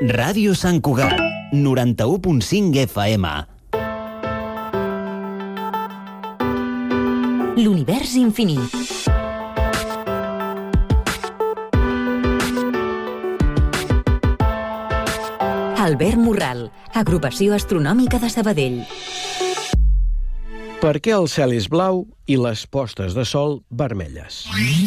Ràdio Sant Cugat, 91.5 FM. L'univers infinit. Albert Morral, Agrupació Astronòmica de Sabadell. Per què el cel és blau i les postes de sol vermelles?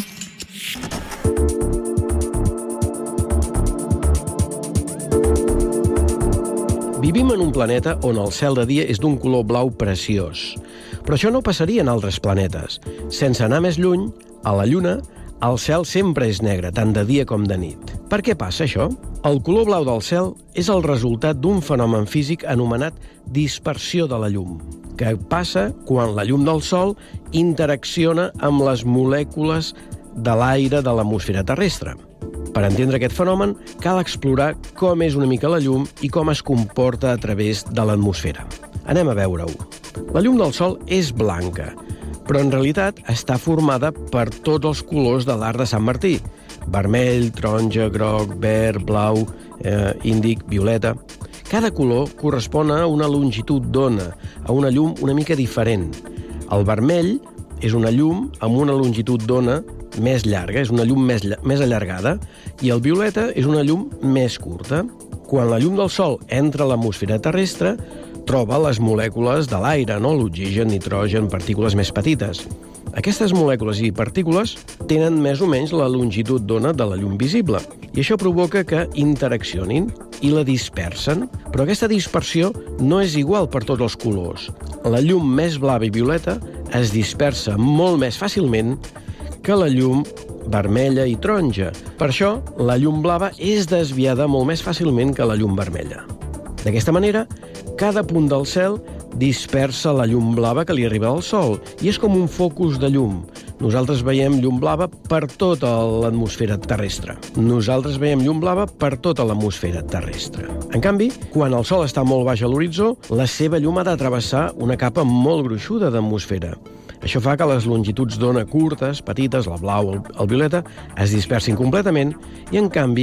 Vivim en un planeta on el cel de dia és d'un color blau preciós. Però això no passaria en altres planetes. Sense anar més lluny, a la Lluna, el cel sempre és negre, tant de dia com de nit. Per què passa això? El color blau del cel és el resultat d'un fenomen físic anomenat dispersió de la llum, que passa quan la llum del Sol interacciona amb les molècules de l'aire de l'atmosfera terrestre. Per entendre aquest fenomen, cal explorar com és una mica la llum i com es comporta a través de l'atmosfera. Anem a veure-ho. La llum del Sol és blanca, però en realitat està formada per tots els colors de l'arc de Sant Martí. Vermell, taronja, groc, verd, blau, índic, violeta. Cada color correspon a una longitud d'ona, a una llum una mica diferent. El vermell és una llum amb una longitud d'ona més llarga, és una llum més allargada, i el violeta és una llum més curta. Quan la llum del Sol entra a l'atmosfera terrestre, troba les molècules de l'aire, no? L'oxigen, nitrogen, partícules més petites. Aquestes molècules i partícules tenen més o menys la longitud d'ona de la llum visible, i això provoca que interaccionin i la dispersen. Però aquesta dispersió no és igual per tots els colors. La llum més blava i violeta es dispersa molt més fàcilment que la llum vermella i taronja. Per això, la llum blava és desviada molt més fàcilment que la llum vermella. D'aquesta manera, cada punt del cel dispersa la llum blava que li arriba del Sol, i és com un focus de llum. Nosaltres veiem llum blava per tota l'atmosfera terrestre. Nosaltres veiem llum blava per tota l'atmosfera terrestre. En canvi, quan el Sol està molt baix a l'horitzó, la seva llum ha de travessar una capa molt gruixuda d'atmosfera. Això fa que les longituds d'ona curtes, petites, la blau, el violeta, es dispersin completament, i en canvi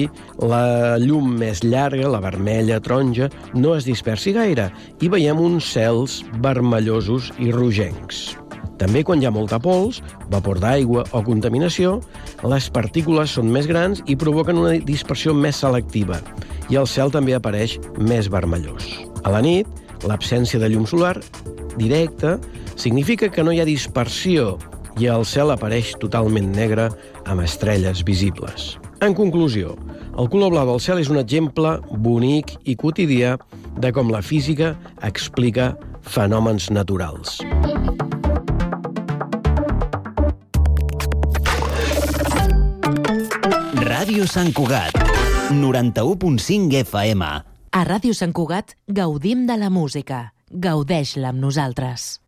la llum més llarga, la vermella, taronja, no es dispersi gaire, i veiem uns cels vermellosos i rogencs. També quan hi ha molta pols, vapor d'aigua o contaminació, les partícules són més grans i provoquen una dispersió més selectiva, i el cel també apareix més vermellós. A la nit, l'absència de llum solar directa significa que no hi ha dispersió i el cel apareix totalment negre amb estrelles visibles. En conclusió, el color blau del cel és un exemple bonic i quotidià de com la física explica fenòmens naturals. Ràdio Sant Cugat, 91.5 FM. A Ràdio Sant Cugat gaudim de la música. Gaudeix-la amb nosaltres.